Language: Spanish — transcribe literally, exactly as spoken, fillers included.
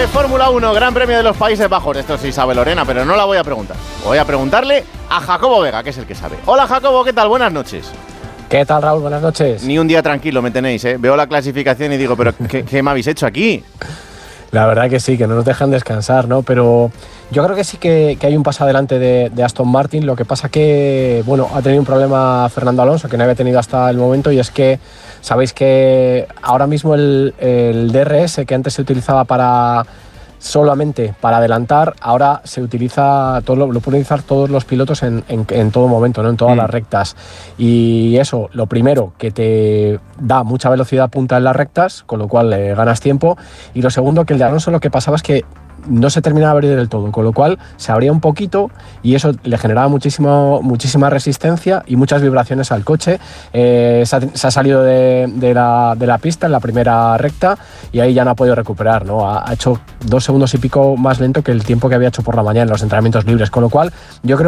Fórmula uno, Gran Premio de los Países Bajos. Esto sí sabe Lorena, pero no la voy a preguntar. Voy a preguntarle a Jacobo Vega, que es el que sabe. Hola Jacobo, ¿qué tal? Buenas noches. ¿Qué tal, Raúl? Buenas noches. Ni un día tranquilo me tenéis, ¿eh? Veo la clasificación y digo, ¿pero qué, qué me habéis hecho aquí? La verdad que sí, que no nos dejan descansar, ¿no? Pero yo creo que sí que, que hay un paso adelante de, de Aston Martin. Lo que pasa que, bueno, ha tenido un problema Fernando Alonso, que no había tenido hasta el momento, y es que sabéis que ahora mismo el, el D R S, que antes se utilizaba para solamente para adelantar, ahora se utiliza, todo, lo, lo pueden utilizar todos los pilotos en, en, en todo momento, ¿no? En todas mm. las rectas. Y eso, lo primero, que te da mucha velocidad punta en las rectas, con lo cual eh, ganas tiempo. Y lo segundo, que el de Alonso lo que pasaba es que no se terminaba de abrir del todo, con lo cual se abría un poquito y eso le generaba muchísimo, muchísima resistencia y muchas vibraciones al coche. Eh, se, ha, se ha salido de, de, la, de la pista en la primera recta y ahí ya no ha podido recuperar, ¿no? Ha, ha hecho dos segundos y pico más lento que el tiempo que había hecho por la mañana en los entrenamientos libres, con lo cual yo creo